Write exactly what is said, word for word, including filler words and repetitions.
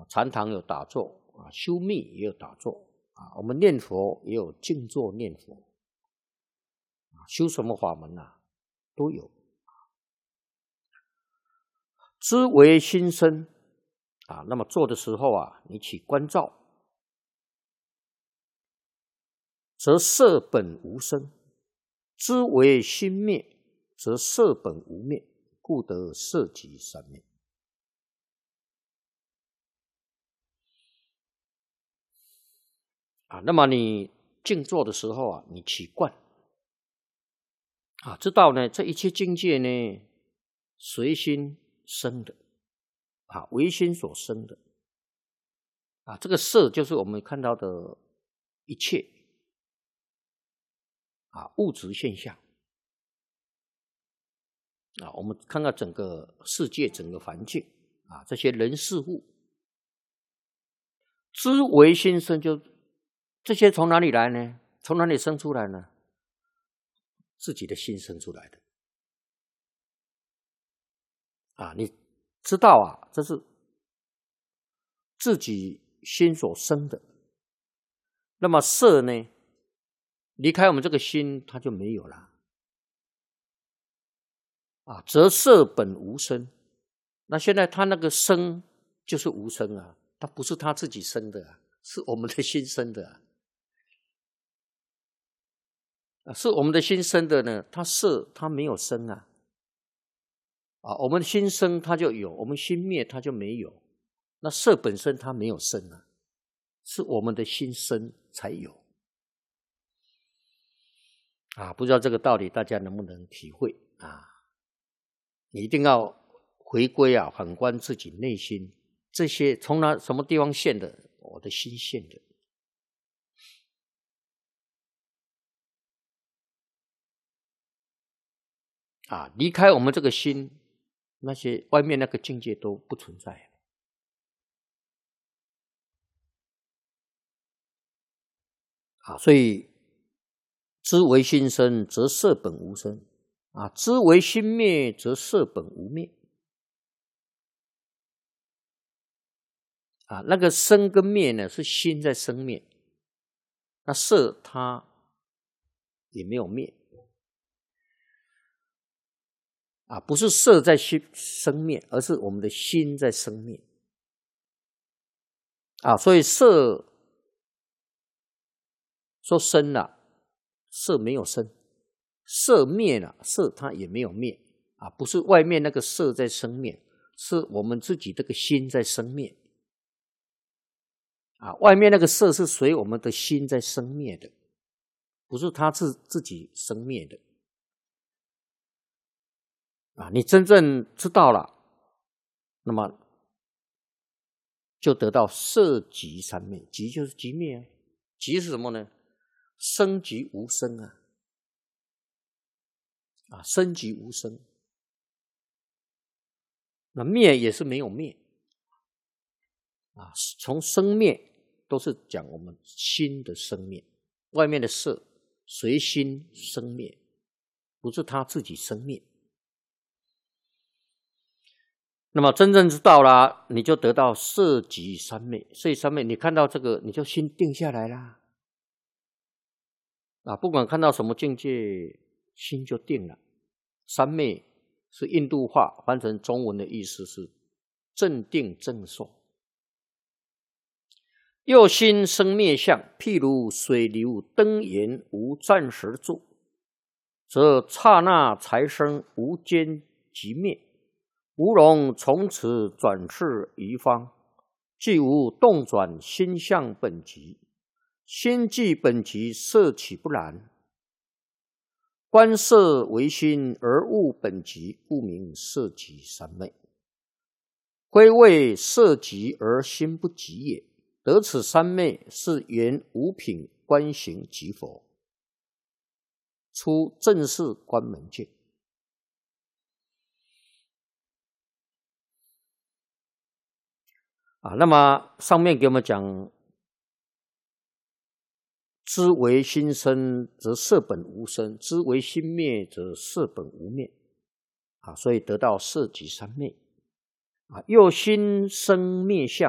禅堂有打坐啊，修密也有打坐啊，我们念佛也有静坐念佛啊，修什么法门啊，都有。知为心生啊，那么做的时候啊，你起观照，则色本无生；知为心灭，则色本无灭，故得色即三灭。啊，那么你静坐的时候啊，你起观啊，知道呢，这一切境界呢，随心生的啊，唯心所生的啊，这个色就是我们看到的一切啊物质现象啊，我们看到整个世界、整个环境啊，这些人事物，知为心生，就这些从哪里来呢？从哪里生出来呢？自己的心生出来的啊，你知道啊，这是自己心所生的。那么色呢，离开我们这个心，它就没有了啊，则色本无生。那现在它那个生就是无生啊，它不是他自己生的啊，是我们的心生的啊。啊，是我们的心生的呢，它色它没有生啊。啊，我们心生它就有，我们心灭它就没有。那色本身它没有生啊，是我们的心生才有。啊，不知道这个道理大家能不能体会啊？你一定要回归啊，反观自己内心，这些从哪什么地方现的？我的心现的。啊，离开我们这个心，那些外面那个境界都不存在了。啊，所以知为心生，则色本无生啊；知为心灭，则色本无灭。啊，那个生跟灭呢，是心在生灭，那色它也没有灭。啊，不是色在心生灭，而是我们的心在生灭。啊，所以色说生了，色没有生；色灭了，色它也没有灭。啊，不是外面那个色在生灭，是我们自己这个心在生灭。啊，外面那个色是随我们的心在生灭的，不是它自自己生灭的。啊，你真正知道了，那么就得到色即三灭。即就是即灭啊，即是什么呢？生即无生啊，啊，生即无生，那灭也是没有灭啊。从生灭都是讲我们心的生灭，外面的色随心生灭，不是他自己生灭。那么真正知道了，你就得到色即三昧。所以三昧，你看到这个，你就心定下来啦。啊，不管看到什么境界，心就定了。三昧是印度话，翻成中文的意思是正定正受。又心生灭相，譬如水流灯焰，无暂时住，则刹那才生，无间即灭。无容从此转世一方，既无动转心相本极，心即本极，色岂不然？观色为心，而悟本极，故名色即三昧。归谓色极而心不极也。得此三昧，是原五品观行即佛，出正式观门境。啊，那么上面给我们讲，知为心生，则色本无生；知为心灭，则色本无灭。啊，所以得到色即三昧。啊，又心生灭相。